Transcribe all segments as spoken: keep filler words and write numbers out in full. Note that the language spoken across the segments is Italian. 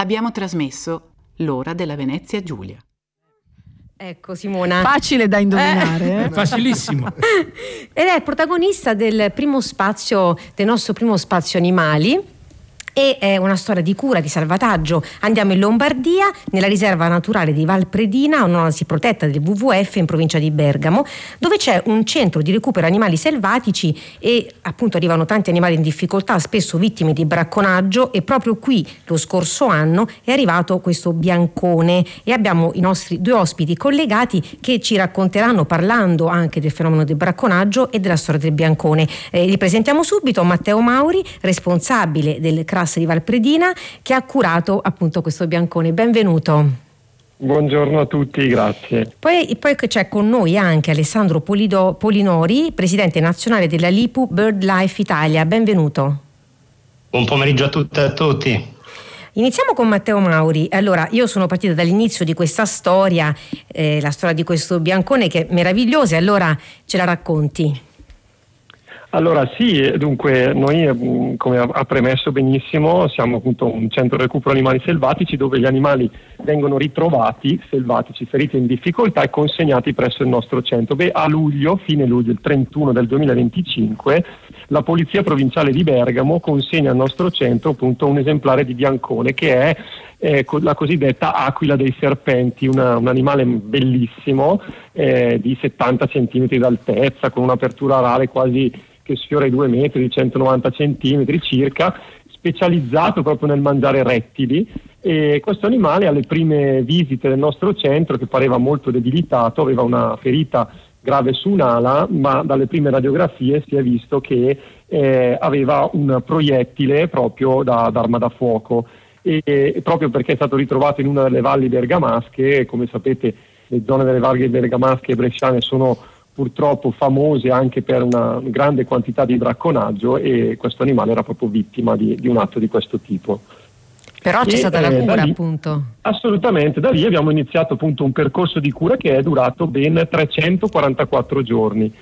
Abbiamo trasmesso L'ora della Venezia Giulia. Ecco Simona. Facile da indovinare. Eh? È facilissimo. Ed è il protagonista del primo spazio, del nostro primo spazio animali. E è una storia di cura, di salvataggio. Andiamo in Lombardia, nella riserva naturale di Valpredina, un'oasi protetta del W W F in provincia di Bergamo, dove c'è un centro di recupero animali selvatici e appunto arrivano tanti animali in difficoltà, spesso vittime di bracconaggio, e proprio qui lo scorso anno è arrivato questo biancone e abbiamo i nostri due ospiti collegati che ci racconteranno, parlando anche del fenomeno del bracconaggio e della storia del biancone. Eh, li presentiamo subito: Matteo Mauri, responsabile del C R A S di Valpredina, che ha curato appunto questo biancone. Benvenuto. Buongiorno a tutti, grazie. Poi, poi c'è con noi anche Alessandro Polido, Polinori, presidente nazionale della LIPU BirdLife Italia. Benvenuto. Buon pomeriggio a tutte e a tutti. Iniziamo con Matteo Mauri. Allora, io sono partita dall'inizio di questa storia, eh, la storia di questo biancone che è meravigliosa, e allora ce la racconti? Allora sì, dunque noi, come ha premesso benissimo, siamo appunto un centro di recupero animali selvatici dove gli animali vengono ritrovati selvatici, feriti in difficoltà e consegnati presso il nostro centro. Beh, a luglio, fine luglio, il trentuno del duemilaventicinque, la Polizia Provinciale di Bergamo consegna al nostro centro appunto un esemplare di biancone che è eh, la cosiddetta aquila dei serpenti, una, un animale bellissimo eh, di settanta centimetri d'altezza, con un'apertura orale quasi che sfiora i due metri, di centonovanta centimetri circa, specializzato proprio nel mangiare rettili. E questo animale, alle prime visite del nostro centro, che pareva molto debilitato, aveva una ferita grave su un'ala, ma dalle prime radiografie si è visto che eh, aveva un proiettile proprio da, d'arma da fuoco, e, e proprio perché è stato ritrovato in una delle valli bergamasche. Come sapete, le zone delle valli bergamasche e bresciane sono purtroppo famose anche per una grande quantità di bracconaggio, e questo animale era proprio vittima di, di un atto di questo tipo. Però c'è e, stata la eh, cura, lì, appunto. Assolutamente, da lì abbiamo iniziato appunto un percorso di cura che è durato ben trecentoquarantaquattro giorni,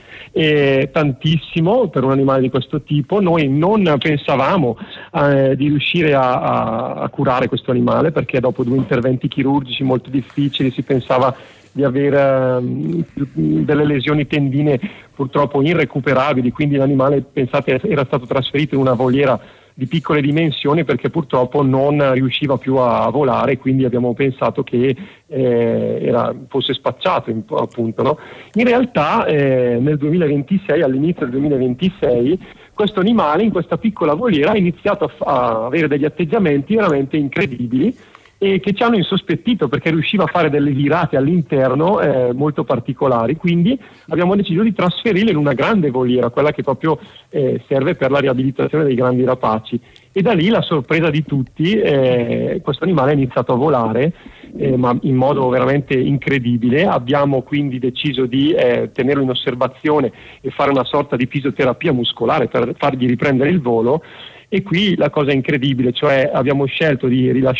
e tantissimo per un animale di questo tipo. Noi non pensavamo eh, di riuscire a, a, a curare questo animale, perché dopo due interventi chirurgici molto difficili si pensava di avere um, delle lesioni tendine purtroppo irrecuperabili, quindi l'animale, pensate, era stato trasferito in una voliera di piccole dimensioni perché purtroppo non riusciva più a volare, quindi abbiamo pensato che eh, era, fosse spacciato in, appunto, no? In realtà eh, nel duemilaventisei, all'inizio del duemilaventisei, questo animale in questa piccola voliera ha iniziato a, f- a avere degli atteggiamenti veramente incredibili, e che ci hanno insospettito perché riusciva a fare delle virate all'interno eh, molto particolari. Quindi abbiamo deciso di trasferirlo in una grande voliera, quella che proprio eh, serve per la riabilitazione dei grandi rapaci, e da lì la sorpresa di tutti, eh, questo animale ha iniziato a volare, eh, ma in modo veramente incredibile. Abbiamo quindi deciso di eh, tenerlo in osservazione e fare una sorta di fisioterapia muscolare per fargli riprendere il volo. E qui la cosa incredibile, cioè abbiamo scelto di rilasciare